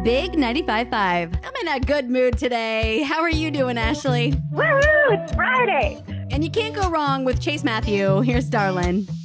Big 95.5. I'm in a good mood today. How are you doing, Ashley? Woohoo! It's Friday. And you can't go wrong with Chase Matthew. Here's Darlin'.